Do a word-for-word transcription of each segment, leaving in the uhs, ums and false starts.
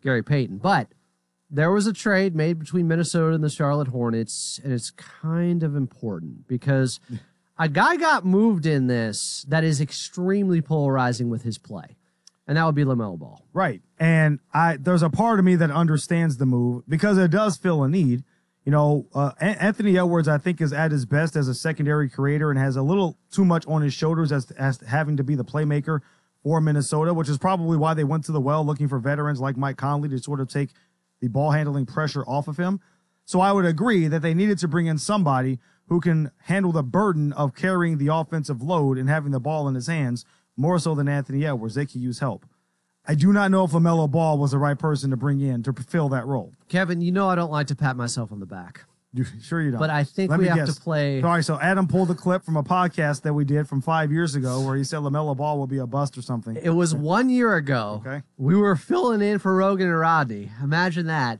Gary Payton. But there was a trade made between Minnesota and the Charlotte Hornets, and it's kind of important because a guy got moved in this that is extremely polarizing with his play, and that would be LaMelo Ball. Right. And I there's a part of me that understands the move because it does fill a need. You know, uh, Anthony Edwards, I think, is at his best as a secondary creator and has a little too much on his shoulders as, as having to be the playmaker for Minnesota, which is probably why they went to the well looking for veterans like Mike Conley to sort of take the ball handling pressure off of him. So I would agree that they needed to bring in somebody who can handle the burden of carrying the offensive load and having the ball in his hands more so than Anthony Edwards. They could use help. I do not know if LaMelo Ball was the right person to bring in to fill that role. Kevin, you know I don't like to pat myself on the back. You, sure you don't. But I think Let we me have guess. to play. All right, so Adam pulled a clip from a podcast that we did from five years ago where he said LaMelo Ball will be a bust or something. It was one year ago. Okay. We were filling in for Rogan and Rodney. Imagine that.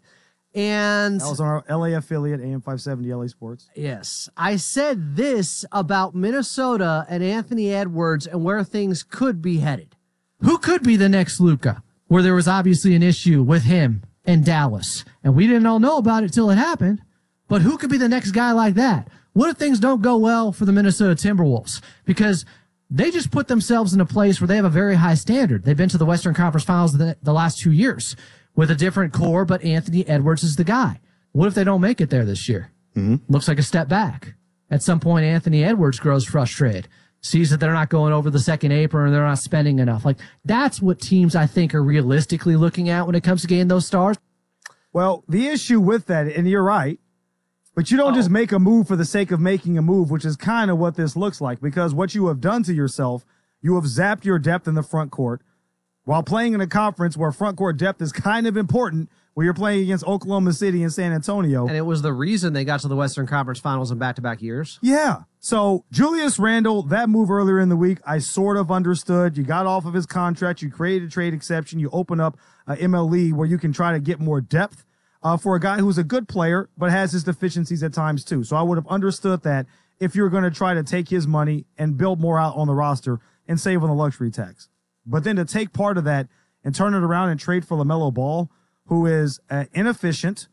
And that was on our L A affiliate, A M five seventy L A Sports. Yes. I said this about Minnesota and Anthony Edwards and where things could be headed. Who could be the next Luka? Where there was obviously an issue with him and Dallas. And we didn't all know about it till it happened. But who could be the next guy like that? What if things don't go well for the Minnesota Timberwolves? Because they just put themselves in a place where they have a very high standard. They've been to the Western Conference Finals the, the last two years with a different core, but Anthony Edwards is the guy. What if they don't make it there this year? Mm-hmm. Looks like a step back. At some point, Anthony Edwards grows frustrated, sees that they're not going over the second apron and they're not spending enough. Like, that's what teams, I think, are realistically looking at when it comes to getting those stars. Well, the issue with that, and you're right, but you don't oh. just make a move for the sake of making a move, which is kind of what this looks like, because what you have done to yourself, you have zapped your depth in the front court while playing in a conference where front court depth is kind of important, where you're playing against Oklahoma City and San Antonio. And it was the reason they got to the Western Conference Finals in back-to-back years. Yeah. So Julius Randle, that move earlier in the week, I sort of understood. You got off of his contract. You created a trade exception. You open up a M L E where you can try to get more depth uh, for a guy who's a good player but has his deficiencies at times too. So I would have understood that if you're going to try to take his money and build more out on the roster and save on the luxury tax. But then to take part of that and turn it around and trade for LaMelo Ball, who is uh, inefficient,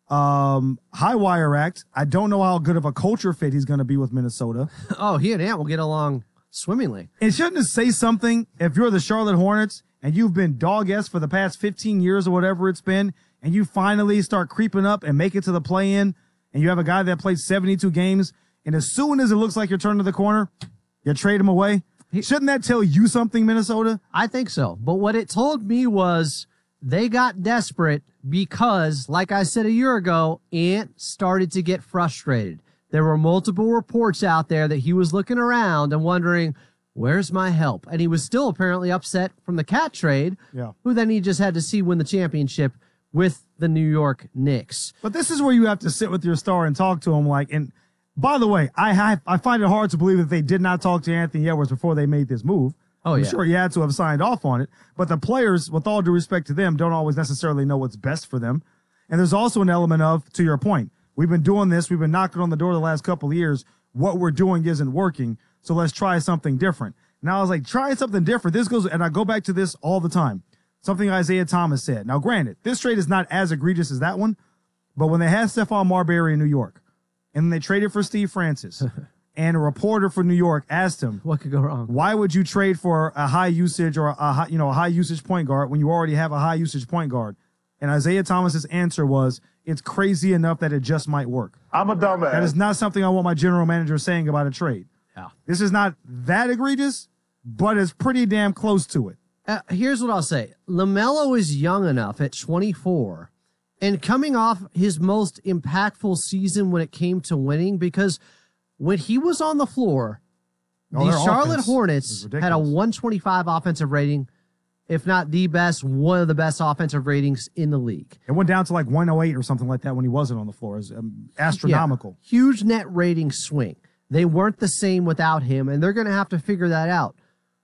um, high wire act. I don't know how good of a culture fit he's going to be with Minnesota. Oh, he and Ant will get along swimmingly. And shouldn't it say something if you're the Charlotte Hornets and you've been dog-ass for the past fifteen years or whatever it's been, and you finally start creeping up and make it to the play-in, and you have a guy that played seventy-two games, and as soon as it looks like you're turning the corner, you trade him away? Shouldn't that tell you something, Minnesota? I think so. But what it told me was they got desperate because, like I said a year ago, Ant started to get frustrated. There were multiple reports out there that he was looking around and wondering, where's my help? And he was still apparently upset from the Cat trade, yeah. who then he just had to see win the championship with the New York Knicks. But this is where you have to sit with your star and talk to him like, and by the way, I have, I find it hard to believe that they did not talk to Anthony Edwards before they made this move. Oh, I'm yeah. sure he had to have signed off on it. But the players, with all due respect to them, don't always necessarily know what's best for them. And there's also an element of, to your point, we've been doing this, we've been knocking on the door the last couple of years. What we're doing isn't working, so let's try something different. Now, I was like, try something different. This goes, and I go back to this all the time. Something Isaiah Thomas said. Now, granted, this trade is not as egregious as that one, but when they had Stephon Marbury in New York, and they traded for Steve Francis, and a reporter for New York asked him, what could go wrong? Why would you trade for a high usage or a high, you know, a high usage point guard when you already have a high usage point guard? And Isaiah Thomas's answer was, it's crazy enough that it just might work. I'm a dumbass. That is not something I want my general manager saying about a trade. Yeah. This is not that egregious, but it's pretty damn close to it. Uh, here's what I'll say. LaMelo is young enough at twenty-four and coming off his most impactful season when it came to winning, because when he was on the floor, oh, the Charlotte offense Hornets had a one twenty-five offensive rating, if not the best, one of the best offensive ratings in the league. It went down to like one oh eight or something like that when he wasn't on the floor. It was um, astronomical. Yeah, huge net rating swing. They weren't the same without him, and they're going to have to figure that out.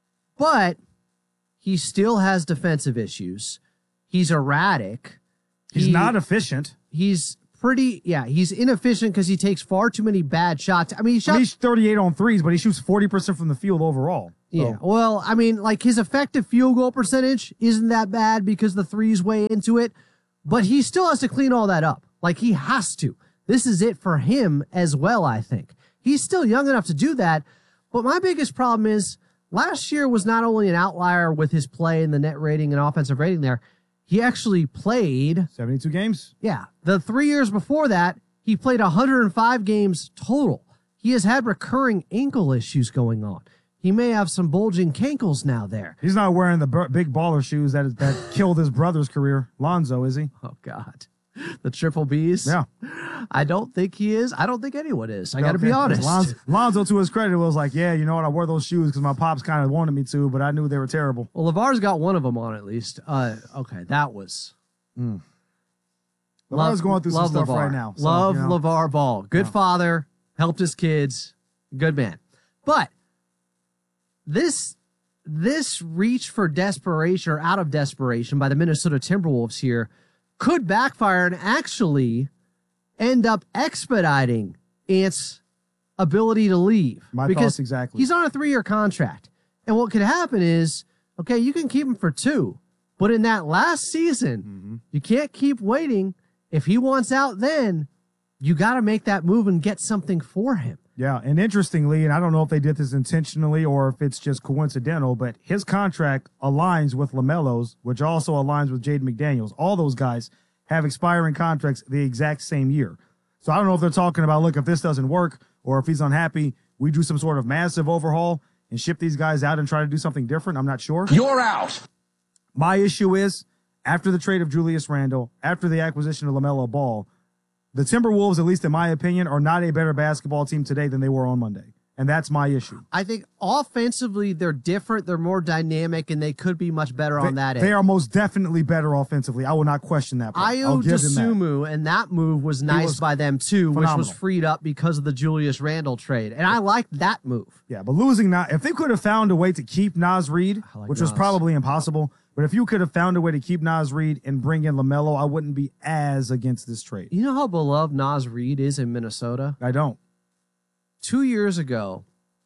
But he still has defensive issues. He's erratic. He's he, not efficient. He's pretty, yeah, he's inefficient because he takes far too many bad shots. I mean, he shot. I mean, he's thirty-eight on threes, but he shoots forty percent from the field overall. Yeah. So, Well, I mean, like his effective field goal percentage isn't that bad because the threes way into it, but he still has to clean all that up. Like he has to. This is it for him as well, I think. He's still young enough to do that. But my biggest problem is last year was not only an outlier with his play and the net rating and offensive rating there, he actually played seventy-two games. Yeah. The three years before that, he played one hundred five games total. He has had recurring ankle issues going on. He may have some bulging cankles now there. He's not wearing the b- big baller shoes that that killed his brother's career. Lonzo, is he? Oh, God. The triple Bs? Yeah. I don't think he is. I don't think anyone is. I got to Okay. be honest. Lonzo, Lonzo, to his credit, was like, yeah, you know what? I wore those shoes because my pops kind of wanted me to, but I knew they were terrible. Well, LeVar's got one of them on at least. Uh, okay, that was. Mm. LeVar's going through some love stuff LeVar. right now. So, love you know. LeVar Ball. Good Yeah. father, helped his kids, good man. But this this reach for desperation or out of desperation by the Minnesota Timberwolves here could backfire and actually end up expediting Ant's ability to leave. My because thoughts exactly. He's on a three-year contract. And what could happen is, okay, you can keep him for two, but in that last season, Mm-hmm. you can't keep waiting. If he wants out then, you got to make that move and get something for him. Yeah, and interestingly, and I don't know if they did this intentionally or if it's just coincidental, but his contract aligns with LaMelo's, which also aligns with Jaden McDaniels. All those guys have expiring contracts the exact same year. So I don't know if they're talking about, look, if this doesn't work or if he's unhappy, we do some sort of massive overhaul and ship these guys out and try to do something different. I'm not sure. You're out. My issue is, after the trade of Julius Randle, after the acquisition of LaMelo Ball, the Timberwolves, at least in my opinion, are not a better basketball team today than they were on Monday. And that's my issue. I think offensively, they're different. They're more dynamic, and they could be much better on that end. They are most definitely better offensively. I will not question that. part. I'll Ayo give them that. Dosunmu, and that move was nice was by them too, which phenomenal. was freed up because of the Julius Randle trade. And I liked that move. Yeah, but losing Nas, if they could have found a way to keep Nas Reed, I like which was Nas. probably impossible, but if you could have found a way to keep Nas Reed and bring in LaMelo, I wouldn't be as against this trade. You know how beloved Nas Reed is in Minnesota? I don't. Two years ago,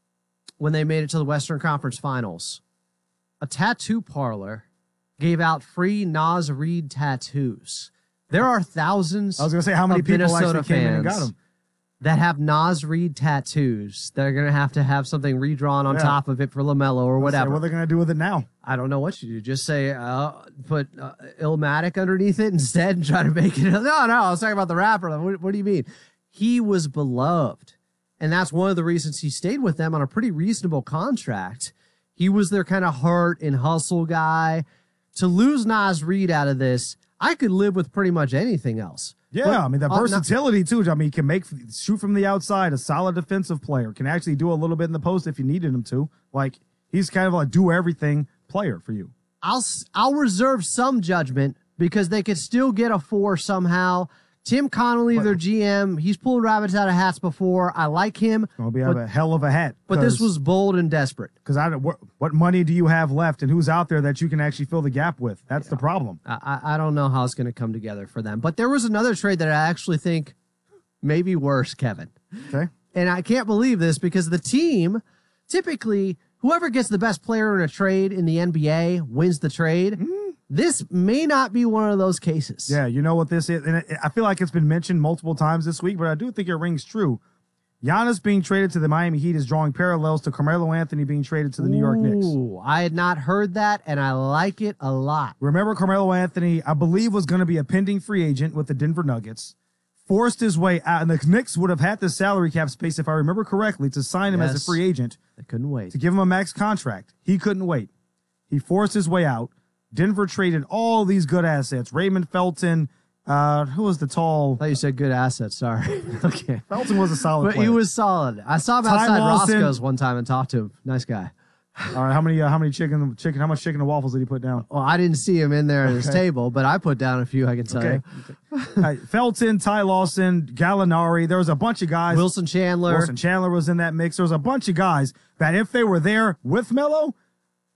when they made it to the Western Conference Finals, a tattoo parlor gave out free Nas Reed tattoos. There are thousands I was going to say how many of people Minnesota actually came in and fans got him. that have Nas Reed tattoos that are going to have to have something redrawn on Yeah. top of it for LaMelo or whatever. What are they going to do with it now? I don't know what you do. Just say, uh, put uh, Illmatic underneath it instead and try to make it. No, no, I was talking about the rapper. What, what do you mean? He was beloved. And that's one of the reasons he stayed with them on a pretty reasonable contract. He was their kind of heart and hustle guy. To lose Nas Reed out of this, I could live with pretty much anything else. Yeah, But, I mean, the uh, no- versatility, too. I mean, he can make shoot from the outside, a solid defensive player, can actually do a little bit in the post if you needed him to. Like, he's kind of like do-everything player for you. I'll s- I'll reserve some judgment because they could still get a four somehow. Tim Connolly, their G M, he's pulled rabbits out of hats before. I like him, Going to be but, a hell of a hat. but this was bold and desperate. Because I don't- what, what money do you have left and who's out there that you can actually fill the gap with? That's the problem. I, I I don't know how it's going to come together for them. But there was another trade that I actually think may be worse, Kevin. Okay. And I can't believe this because the team, typically, whoever gets the best player in a trade in the N B A wins the trade. This may not be one of those cases. Yeah, you know what this is? And it, I feel like it's been mentioned multiple times this week, but I do think it rings true. Giannis being traded to the Miami Heat is drawing parallels to Carmelo Anthony being traded to the New York Knicks. Ooh, I had not heard that, and I like it a lot. Remember, Carmelo Anthony, I believe, was going to be a pending free agent with the Denver Nuggets, forced his way out, and the Knicks would have had the salary cap space, if I remember correctly, to sign him as Yes. a free agent, I couldn't wait. to give him a max contract. He couldn't wait. He forced his way out. Denver traded all these good assets. Raymond Felton, uh, who was the tall? I thought you said good assets. Sorry. Okay. Felton was a solid But player. he was solid. I saw him Ty outside Lawson. Roscoe's one time and talked to him. Nice guy. All right, how many? Uh, how many chicken? Chicken? How much chicken and waffles did he put down? Well, I didn't see him in there at his Okay. table, but I put down a few, I can tell Okay. you. All right, Felton, Ty Lawson, Gallinari. There was a bunch of guys. Wilson Chandler. Wilson Chandler was in that mix. There was a bunch of guys that if they were there with Melo,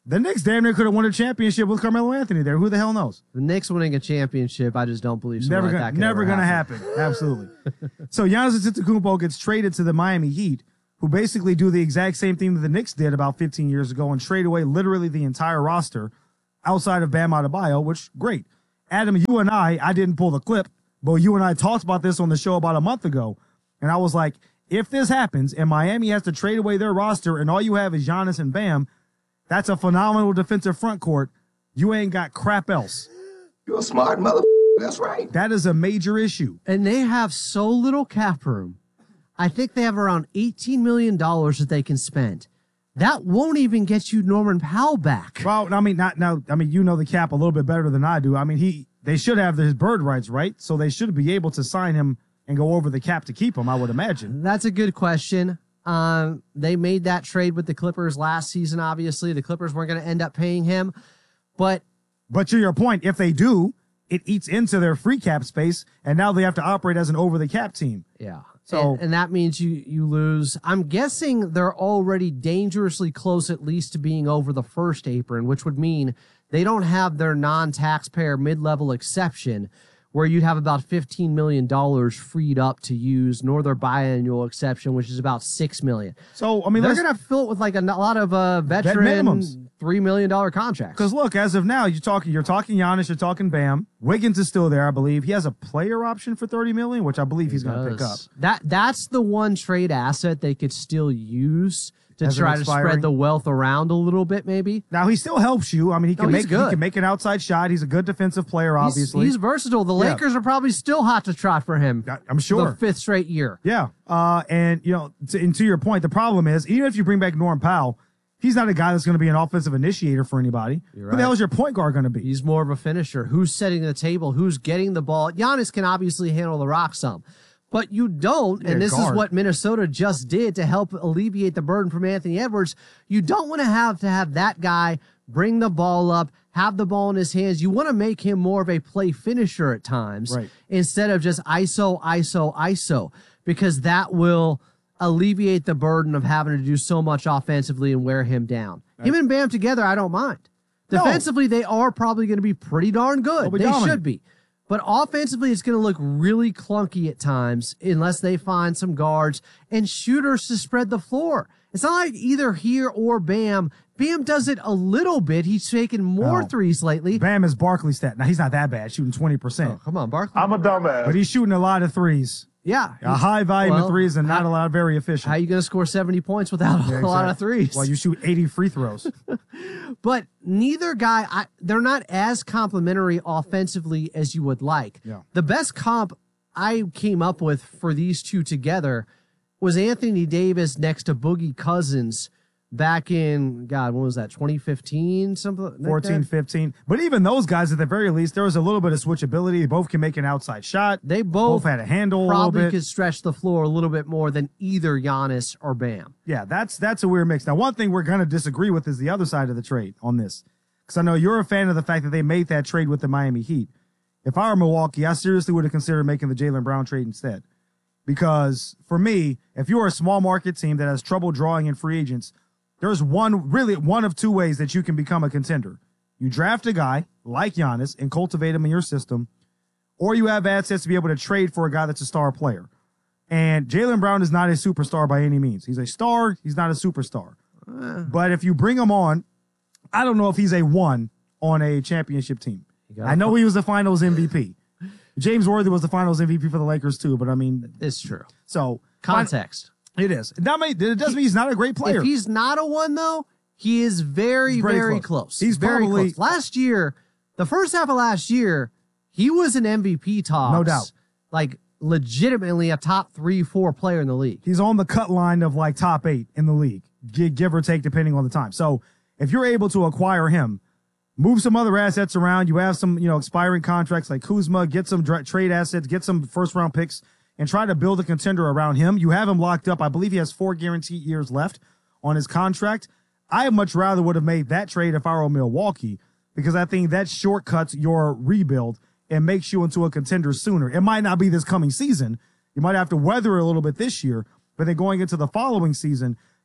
The Knicks damn near could have won a championship with Carmelo Anthony there. Who the hell knows? The Knicks winning a championship, I just don't believe something Never like gonna, that could never ever gonna happen. happen. Absolutely. So Giannis Antetokounmpo gets traded to the Miami Heat, who basically do the exact same thing that the Knicks did about fifteen years ago and trade away literally the entire roster outside of Bam Adebayo, which, great. Adam, you and I, I didn't pull the clip, but you and I talked about this on the show about a month ago, and I was like, if this happens and Miami has to trade away their roster and all you have is Giannis and Bam, that's a phenomenal defensive front court. You ain't got crap else. You're a smart mother. That's right. That is a major issue. And they have so little cap room. I think they have around eighteen million dollars that they can spend. That won't even get you Norman Powell back. Well, I mean, not now. I mean, you know the cap a little bit better than I do. I mean, he they should have his bird rights, right? So they should be able to sign him and go over the cap to keep him, I would imagine. That's a good question. Um, they made that trade with the Clippers last season, obviously. The Clippers weren't going to end up paying him. But But to your point, if they do, it eats into their free cap space, and now they have to operate as an over-the-cap team. yeah. So- and, and that means you you lose. I'm guessing they're already dangerously close at least to being over the first apron, which would mean they don't have their non-taxpayer mid-level exception where you'd have about fifteen million dollars freed up to use, nor their biannual exception, which is about six million dollars. So, I mean, They're let's, going to fill it with like a, n- a lot of uh, veteran minimums. three million dollars contracts. because look, as of now, you're talking, you're talking Giannis, you're talking Bam. Wiggins is still there, I believe. He has a player option for thirty million dollars, which I believe he's going to pick up. That that's the one trade asset they could still use to As an try to expiring? spread the wealth around a little bit, maybe. Now he still helps you. I mean, he can No, he's make he good. can make an outside shot. He's a good defensive player, He's- obviously. He's, versatile. The Yeah. Lakers are probably still hot to trot for him. I- I'm sure. The fifth straight year. Yeah. Uh, and, you know, to, and to your point, the problem is, even if you bring back Norm Powell, he's not a guy that's going to be an offensive initiator for anybody. You're Who the right. hell is your point guard going to be? He's more of a finisher. Who's setting the table? Who's getting the ball? Giannis can obviously handle the rock some. But you don't, Yeah, and this guard. is what Minnesota just did to help alleviate the burden from Anthony Edwards. You don't want to have to have that guy bring the ball up, have the ball in his hands. You want to make him more of a play finisher at times Right. instead of just I S O, I S O, I S O, because that will alleviate the burden of having to do so much offensively and wear him down. Him and Bam together, I don't mind. No. Defensively, they are probably going to be pretty darn good. They'll be They dominant. should be. But offensively, it's going to look really clunky at times unless they find some guards and shooters to spread the floor. It's not like either here or Bam. Bam does it a little bit. He's taken more No. threes lately. Bam is Barkley stat. Now, he's not that bad, shooting twenty percent. Oh, come on, Barkley. I'm a dumbass. But he's shooting a lot of threes. yeah. A high volume Well, of threes and not how- a lot, very efficient. How are you going to score seventy points without Yeah, a lot of exactly. threes? Well, you shoot eighty free throws. But neither guy, I, they're not as complimentary offensively as you would like. Yeah. The best comp I came up with for these two together was Anthony Davis next to Boogie Cousins back in, God, when was that, twenty fifteen? Something like fourteen, that? fifteen. But even those guys, at the very least, there was a little bit of switchability. They both can make an outside shot. They both, Both had a handle a little probably bit. could stretch the floor a little bit more than either Giannis or Bam. Yeah, that's that's a weird mix. Now, one thing we're going to disagree with is the other side of the trade on this. Because I know you're a fan of the fact that they made that trade with the Miami Heat. If I were Milwaukee, I seriously would have considered making the Jaylen Brown trade instead. Because for me, if you're a small market team that has trouble drawing in free agents, there's one, really one of two ways that you can become a contender. You draft a guy like Giannis and cultivate him in your system, or you have assets to be able to trade for a guy that's a star player. And Jaylen Brown is not a superstar by any means. He's a star. He's not a superstar. But if you bring him on, I don't know if he's a one on a championship team. gotta I know he was the finals M V P. James Worthy was the finals M V P for the Lakers too, but I mean, It's true. so Context. it is. That may, it doesn't mean he's not a great player. If he's not a one, though, he is very, He's very very close. close. He's very probably- close. Last year, the first half of last year, he was an M V P talks. No doubt. Like, legitimately a top three, four player in the league. He's on the cut line of like top eight in the league, gi- give or take, depending on the time. So if you're able to acquire him, move some other assets around, you have some, you know, expiring contracts like Kuzma, get some dra- trade assets, get some first round picks, and try to build a contender around him. You have him locked up. I believe he has four guaranteed years left on his contract. I much rather would have made that trade if I were Milwaukee, because I think that shortcuts your rebuild and makes you into a contender sooner. It might not be this coming season. You might have to weather it a little bit this year, but then going into the following season,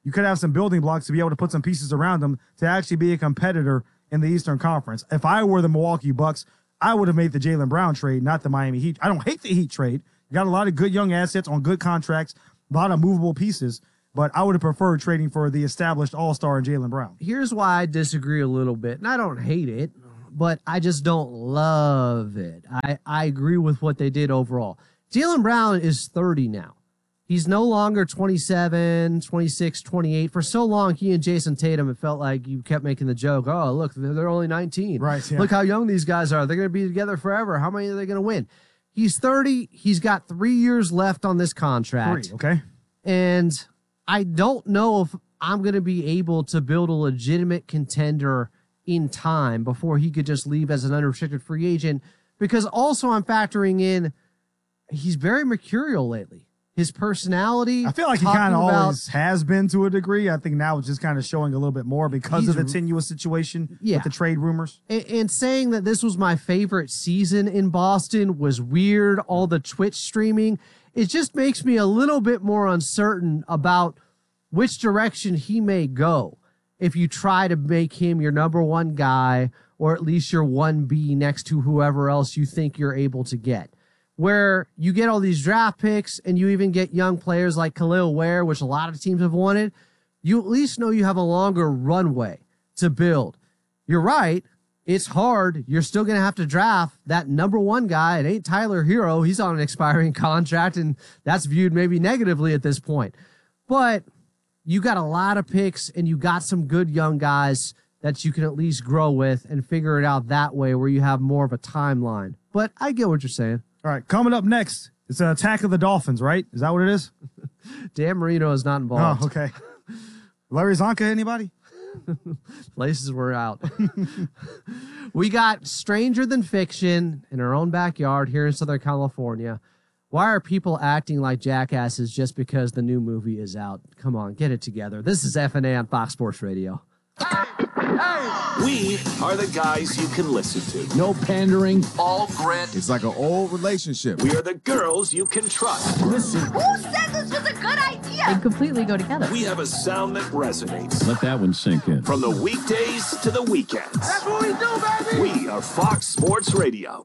you could have some building blocks to be able to put some pieces around them to actually be a competitor in the Eastern Conference. If I were the Milwaukee Bucks, I would have made the Jaylen Brown trade, not the Miami Heat. I don't hate the Heat trade. You got a lot of good young assets on good contracts, a lot of movable pieces, but I would have preferred trading for the established all-star in Jaylen Brown. Here's why I disagree a little bit, and I don't hate it, but I just don't love it. I, I agree with what they did overall. Jaylen Brown is thirty now. He's no longer twenty-seven, twenty-six, twenty-eight. For so long, he and Jason Tatum, it felt like you kept making the joke, oh, look, they're, they're only nineteen. Right, yeah. Look how young these guys are. They're going to be together forever. How many are they going to win? He's thirty. He's got three years left on this contract. Three, okay. And I don't know if I'm going to be able to build a legitimate contender in time before he could just leave as an unrestricted free agent, because also I'm factoring in he's very mercurial lately. His personality. I feel like he kind of always has been to a degree. I think now it's just kind of showing a little bit more because of the tenuous situation yeah. with the trade rumors. And, and saying that this was my favorite season in Boston was weird. All the Twitch streaming. It just makes me a little bit more uncertain about which direction he may go if you try to make him your number one guy, or at least your one B next to whoever else you think you're able to get. Where you get all these draft picks and you even get young players like Khalil Ware, which a lot of teams have wanted, you at least know you have a longer runway to build. You're right. It's hard. You're still going to have to draft that number one guy. It ain't Tyler Hero. He's on an expiring contract, and that's viewed maybe negatively at this point. But you got a lot of picks, and you got some good young guys that you can at least grow with and figure it out that way where you have more of a timeline. But I get what you're saying. All right, coming up next, it's an Attack of the Dolphins, right? Is that what it is? Dan Marino is not involved. Oh, okay. Larry Zonka, anybody? Places were out. We got Stranger Than Fiction in our own backyard here in Southern California. Why are people acting like jackasses just because the new movie is out? Come on, get it together. This is F N A on Fox Sports Radio. We are the guys you can listen to. No pandering. All grit. It's like an old relationship. We are the girls you can trust. Listen. Who said this was a good idea? They completely go together. We have a sound that resonates. Let that one sink in. From the weekdays to the weekends. That's what we do, baby. We are Fox Sports Radio.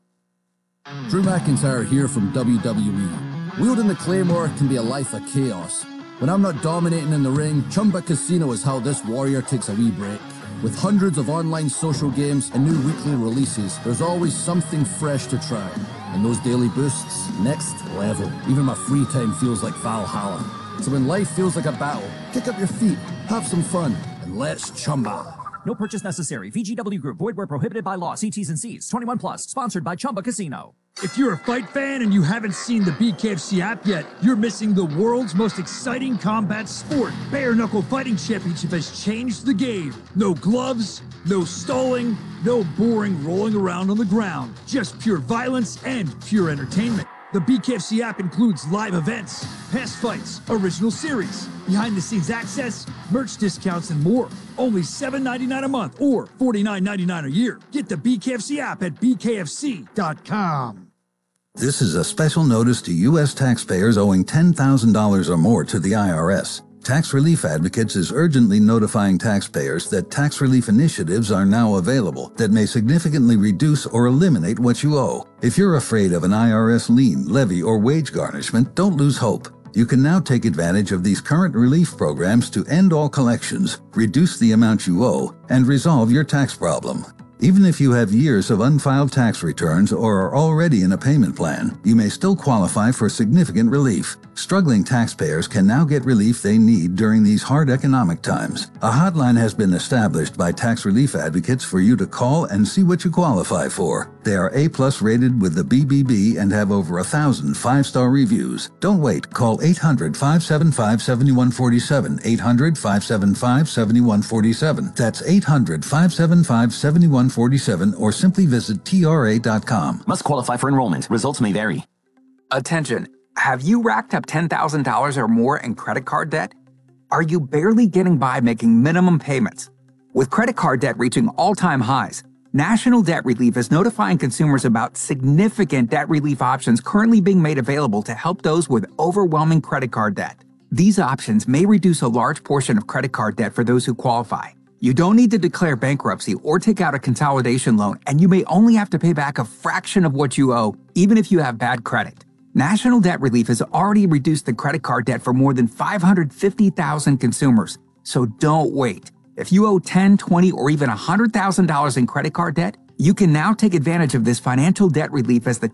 Drew McIntyre here from W W E. Wielding the Claymore can be a life of chaos. When I'm not dominating in the ring, Chumba Casino is how this warrior takes a wee break. With hundreds of online social games and new weekly releases, there's always something fresh to try. And those daily boosts, next level. Even my free time feels like Valhalla. So when life feels like a battle, kick up your feet, have some fun, and let's Chumba. No purchase necessary. V G W Group. Void where prohibited by law. See T's and C's. twenty-one plus. Sponsored by Chumba Casino. If you're a fight fan and you haven't seen the B K F C app yet, you're missing the world's most exciting combat sport. Bare Knuckle Fighting Championship has changed the game. No gloves, no stalling, no boring rolling around on the ground. Just pure violence and pure entertainment. The B K F C app includes live events, past fights, original series, behind-the-scenes access, merch discounts, and more. Only seven ninety-nine a month or forty-nine ninety-nine a year. Get the B K F C app at B K F C dot com. This is a special notice to U S taxpayers owing ten thousand dollars or more to the I R S. Tax Relief Advocates is urgently notifying taxpayers that tax relief initiatives are now available that may significantly reduce or eliminate what you owe. If you're afraid of an I R S lien, levy, or wage garnishment, don't lose hope. You can now take advantage of these current relief programs to end all collections, reduce the amount you owe, and resolve your tax problem. Even if you have years of unfiled tax returns or are already in a payment plan, you may still qualify for significant relief. Struggling taxpayers can now get relief they need during these hard economic times. A hotline has been established by Tax Relief Advocates for you to call and see what you qualify for. They are A-plus rated with the B B B and have over a thousand five-star reviews. Don't wait. Call eight hundred, five seven five, seven one four seven, eight hundred, five seven five, seven one four seven. That's eight hundred, five seven five, seven one four seven or simply visit T R A dot com. Must qualify for enrollment. Results may vary. Attention. Have you racked up ten thousand dollars or more in credit card debt? Are you barely getting by making minimum payments? With credit card debt reaching all-time highs, National Debt Relief is notifying consumers about significant debt relief options currently being made available to help those with overwhelming credit card debt. These options may reduce a large portion of credit card debt for those who qualify. You don't need to declare bankruptcy or take out a consolidation loan, and you may only have to pay back a fraction of what you owe, even if you have bad credit. National Debt Relief has already reduced the credit card debt for more than five hundred fifty thousand consumers, so don't wait. If you owe ten, twenty, or even one hundred thousand dollars in credit card debt, you can now take advantage of this financial debt relief as the